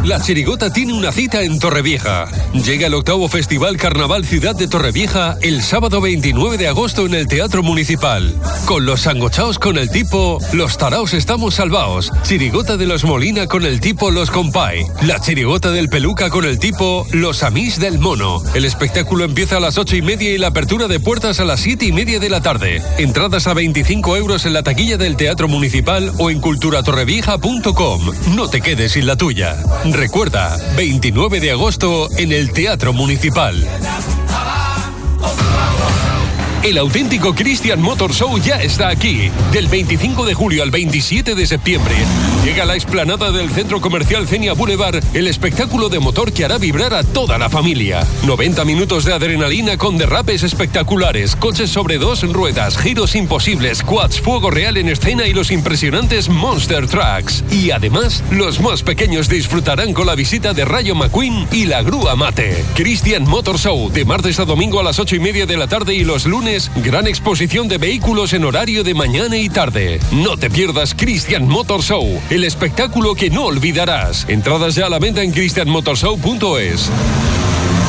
La Chirigota tiene una cita en Torrevieja. Llega el 8º Festival Carnaval Ciudad de Torrevieja el sábado 29 de agosto en el Teatro Municipal. Con los sangochaos con el tipo Los Taraos Estamos Salvaos. Chirigota de los Molina con el tipo Los Compay. La Chirigota del Peluca con el tipo Los Amís del Mono. El espectáculo empieza a las 8:30 y la apertura de puertas a las 7:30 de la tarde. Entradas a 25 euros en la taquilla del Teatro Municipal o en culturatorrevieja.com. No te quedes sin la tuya. Recuerda, 29 de agosto en el Teatro Municipal. El auténtico Christian Motor Show ya está aquí. Del 25 de julio al 27 de septiembre. Llega a la explanada del Centro Comercial Cenia Boulevard el espectáculo de motor que hará vibrar a toda la familia. 90 minutos de adrenalina con derrapes espectaculares, coches sobre 2 ruedas, giros imposibles, quads, fuego real en escena y los impresionantes Monster Trucks. Y además, los más pequeños disfrutarán con la visita de Rayo McQueen y la Grúa Mate. Christian Motor Show, de martes a domingo a las 8:30 de la tarde y los lunes gran exposición de vehículos en horario de mañana y tarde. No te pierdas Christian Motor Show, el espectáculo que no olvidarás. Entradas ya a la venta en christianmotorshow.es.